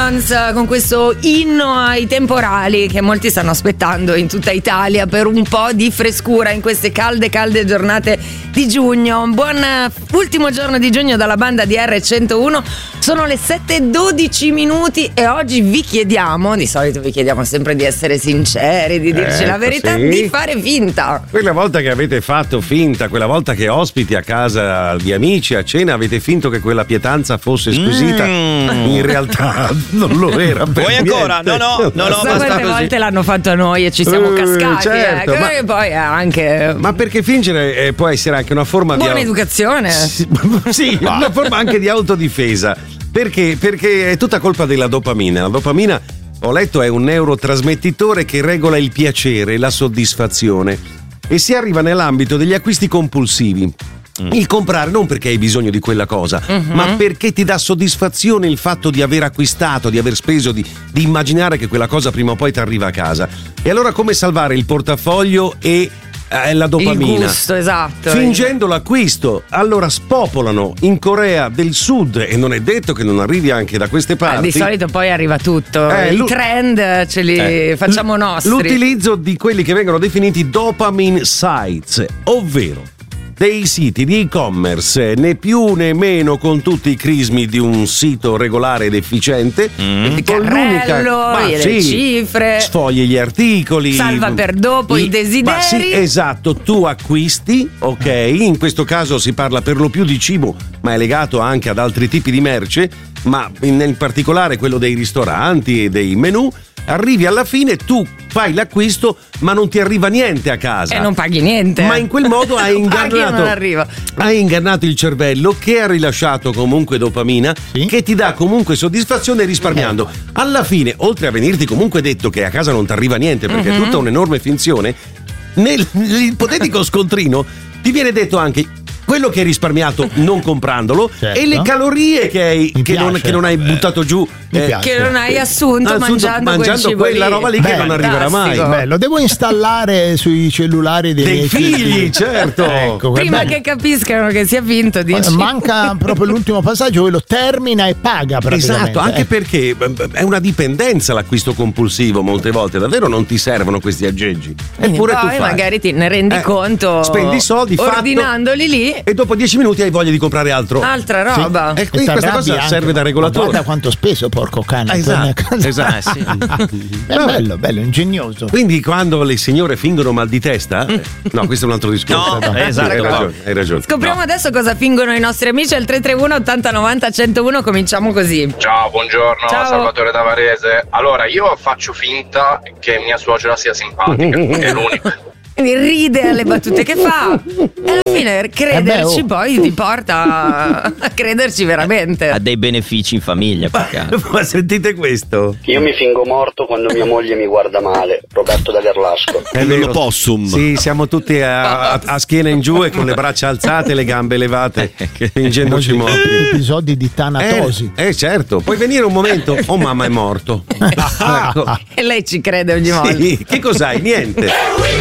Stones con questo inno ai temporali che molti stanno aspettando in tutta Italia per un po' di frescura in queste calde giornate di giugno. Un buon ultimo giorno di giugno dalla banda di R101. Sono le 7:12 e oggi vi chiediamo, di solito vi chiediamo sempre di essere sinceri, di dirci la verità, sì. di fare finta. Quella volta che avete fatto finta, quella volta che ospiti a casa di amici a cena avete finto che quella pietanza fosse squisita, in realtà non lo era per Vuoi niente. ancora? No, basta Quante così. volte l'hanno fatto a noi e ci siamo cascati, certo, ma- e poi anche Ma perché fingere può essere anche una forma buona di educazione. sì, una forma anche di autodifesa. Perché? Perché è tutta colpa della dopamina. La dopamina, ho letto, è un neurotrasmettitore che regola il piacere, la soddisfazione, e si arriva nell'ambito degli acquisti compulsivi. Il comprare non perché hai bisogno di quella cosa, ma perché ti dà soddisfazione il fatto di aver acquistato, di aver speso, di immaginare che quella cosa prima o poi ti arriva a casa. E allora come salvare il portafoglio e la dopamina? Il gusto, esatto. Fingendo l'acquisto. Allora spopolano in Corea del Sud, e non è detto che non arrivi anche da queste parti. Di solito poi arriva tutto. I trend ce li facciamo nostri. L'utilizzo di quelli che vengono definiti dopamine sites, ovvero dei siti di e-commerce né più né meno con tutti i crismi di un sito regolare ed efficiente, Il con carrello, le cifre, sfogli gli articoli, salva per dopo i desideri. Sì, esatto, tu acquisti, ok, in questo caso si parla per lo più di cibo, ma è legato anche ad altri tipi di merce, ma in particolare quello dei ristoranti e dei menù. Arrivi alla fine, tu fai l'acquisto, ma non ti arriva niente a casa. E non paghi niente. Ma in quel modo hai non arriva. Hai ingannato il cervello, che ha rilasciato comunque dopamina, che ti dà comunque soddisfazione risparmiando. Alla fine, oltre a venirti comunque detto che a casa non ti arriva niente perché è tutta un'enorme finzione, nell'ipotetico scontrino ti viene detto anche quello che hai risparmiato non comprandolo, certo, e le calorie che non hai buttato giù, che non hai assunto mangiando quel cibo quella lì. roba lì che non arriverà mai. Lo devo installare sui cellulari dei miei figli, certo. Ecco, Prima che capiscano che sia finto, dici. Manca proprio l'ultimo passaggio, quello termina e paga praticamente. Esatto, anche perché è una dipendenza l'acquisto compulsivo, molte volte davvero non ti servono questi aggeggi. Eppure tu poi fai. magari te ne rendi conto, spendi i soldi ordinandoli lì, e dopo 10 minuti hai voglia di comprare altro. altra roba. E quindi questa cosa serve da regolatore. Guarda quanto speso, porco cane. Esatto. È bello, ingegnoso. Quindi quando le signore fingono mal di testa, no, questo è un altro discorso. No, esatto. Hai ragione. Scopriamo adesso cosa fingono i nostri amici al 331 80 90 101. Cominciamo così. Ciao, buongiorno, Ciao. Salvatore da Varese. Allora, io faccio finta che mia suocera sia simpatica, è l'unico. Quindi ride alle battute che fa e alla fine crederci poi ti porta a crederci veramente. Ha dei benefici in famiglia. Ma sentite questo. Io mi fingo morto quando mia moglie mi guarda male. Roberto da Garlasco. È vero. Possum. Sì, siamo tutti a schiena in giù e con le braccia alzate e le gambe levate, fingendoci morti. Episodi di tanatosi. Certo. Puoi venire un momento? Oh, mamma è morto. E lei ci crede ogni volta. Sì. Che cos'hai? Niente.